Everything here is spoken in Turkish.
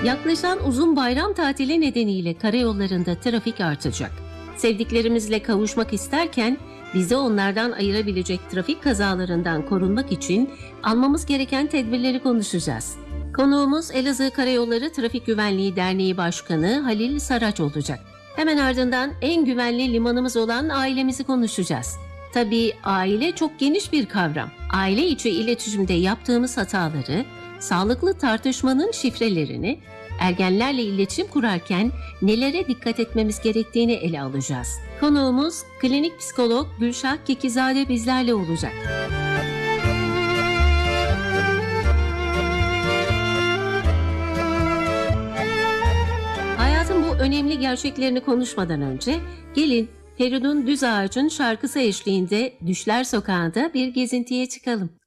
Yaklaşan uzun bayram tatili nedeniyle karayollarında trafik artacak. Sevdiklerimizle kavuşmak isterken bizi onlardan ayırabilecek trafik kazalarından korunmak için almamız gereken tedbirleri konuşacağız. Konuğumuz Elazığ Karayolları Trafik Güvenliği Derneği Başkanı Halil Saraç olacak. Hemen ardından en güvenli limanımız olan ailemizi konuşacağız. Tabii aile çok geniş bir kavram. Aile içi iletişimde yaptığımız hataları, sağlıklı tartışmanın şifrelerini, ergenlerle iletişim kurarken nelere dikkat etmemiz gerektiğini ele alacağız. Konuğumuz klinik psikolog Gülşah Kekizade bizlerle olacak. Hayatın bu önemli gerçeklerini konuşmadan önce gelin Feridun Düzağaç'ın şarkısı eşliğinde Düşler Sokağı'nda bir gezintiye çıkalım.